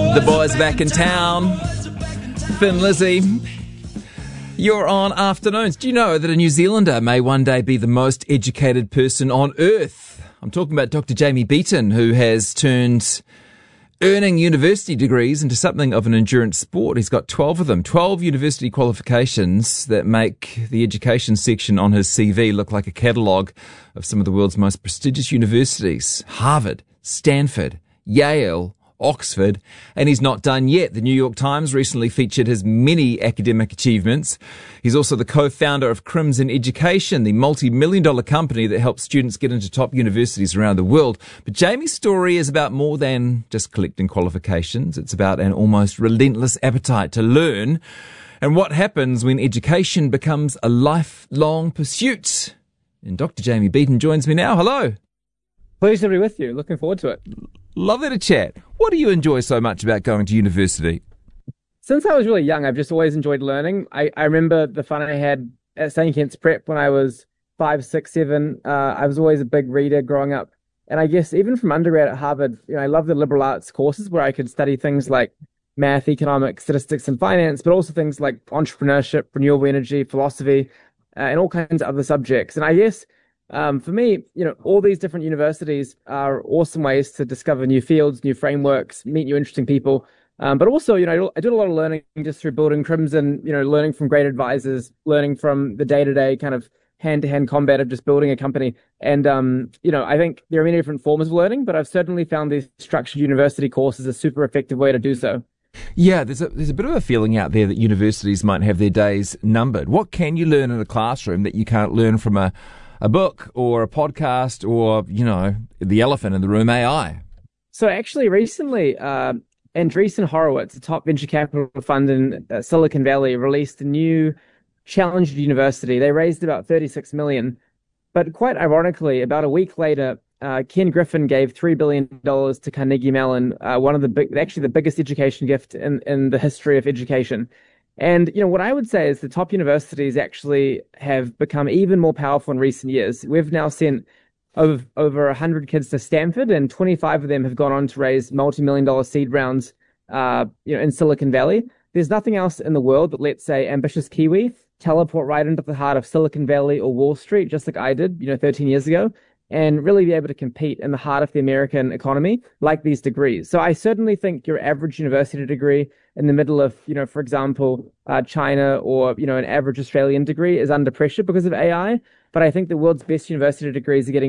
The boys back in town. Finn Lizzie. You're on Afternoons. Do you know that a New Zealander may one day be the most educated person on earth? I'm talking about Dr. Jamie Beaton, who has turned earning university degrees into something of an endurance sport. He's got 12 of them, 12 university qualifications that make the education section on his CV look like a catalogue of some of the world's most prestigious universities. Harvard, Stanford, Yale, Oxford, and he's not done yet. The New York Times recently featured his many academic achievements. He's also the co-founder of Crimson Education, the multi-million-dollar company that helps students get into top universities around the world. But Jamie's story is about more than just collecting qualifications. It's about an almost relentless appetite to learn and what happens when education becomes a lifelong pursuit. And Dr. Jamie Beaton joins me now. Hello. Pleased to be with you. Looking forward to it. Lovely to chat. What do you enjoy so much about going to university? Since I was really young, I've just always enjoyed learning. I remember the fun I had at St. Kitts Prep when I was 5, 6, 7. I was always a big reader growing up. And I guess even from undergrad at Harvard, I love the liberal arts courses where I could study things like math, economics, statistics, and finance, but also things like entrepreneurship, renewable energy, philosophy, and all kinds of other subjects. And I guess for me, all these different universities are awesome ways to discover new fields, new frameworks, meet new interesting people. But also, I did a lot of learning just through building Crimson, learning from great advisors, learning from the day-to-day kind of hand-to-hand combat of just building a company. And, I think there are many different forms of learning, but I've certainly found these structured university courses a super effective way to do so. Yeah, there's a bit of a feeling out there that universities might have their days numbered. What can you learn in a classroom that you can't learn from a book or a podcast or, the elephant in the room, AI? So actually recently, Andreessen Horowitz, a top venture capital fund in Silicon Valley, released a new Challenger University. They raised about $36 million. But quite ironically, about a week later, Ken Griffin gave $3 billion to Carnegie Mellon, the biggest education gift in the history of education. And, what I would say is the top universities actually have become even more powerful in recent years. We've now sent over 100 kids to Stanford, and 25 of them have gone on to raise multi-million-dollar seed rounds, in Silicon Valley. There's nothing else in the world that lets, say, ambitious Kiwi teleport right into the heart of Silicon Valley or Wall Street, just like I did, 13 years ago, and really be able to compete in the heart of the American economy like these degrees. So I certainly think your average university degree in the middle of, for example, China or, an average Australian degree is under pressure because of AI. But I think the world's best university degrees are getting